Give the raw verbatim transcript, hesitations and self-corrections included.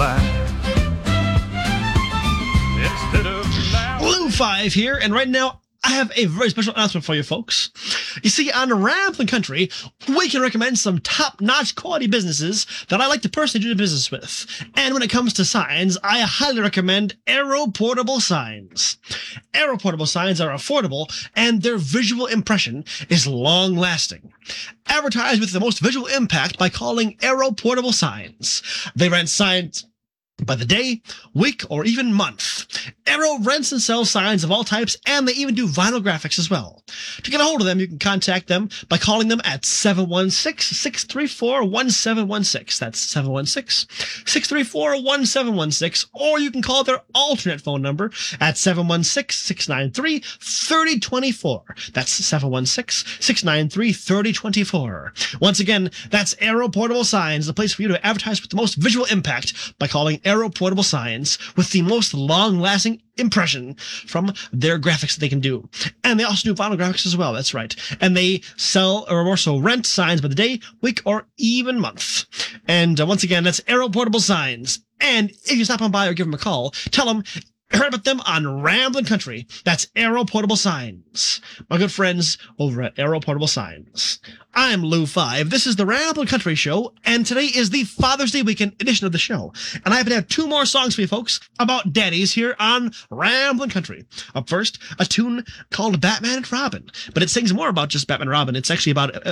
life. Instead of loud. Blue Five here, and right now I have a very special announcement for you folks. You see, on Ramblin' Country, we can recommend some top-notch quality businesses that I like to personally do business with. And when it comes to signs, I highly recommend Aero Portable Signs. Aero Portable Signs are affordable, and their visual impression is long-lasting. Advertise with the most visual impact by calling Aero Portable Signs. They rent signs by the day, week, or even month. Aero rents and sells signs of all types, and they even do vinyl graphics as well. To get a hold of them, you can contact them by calling them at seven one six, six three four, one seven one six. That's seven one six, six three four, one seven one six. Or you can call their alternate phone number at seven one six, six nine three, three zero two four. That's seven one six, six nine three, three zero two four. Once again, that's Aero Portable Signs, the place for you to advertise with the most visual impact by calling Aero Portable Signs with the most long-lasting impression from their graphics that they can do. And they also do vinyl graphics as well, that's right. And they sell, or more so rent, signs by the day, week, or even month. And uh, once again, that's Aero Portable Signs. And if you stop on by or give them a call, tell them you heard about them on Ramblin' Country. That's Aero Portable Signs. My good friends over at Aero Portable Signs. I'm Lou Five. This is the Ramblin' Country Show, and today is the Father's Day weekend edition of the show. And I happen to have two more songs for you folks about daddies here on Ramblin' Country. Up first, a tune called Batman and Robin. But it sings more about just Batman and Robin. It's actually about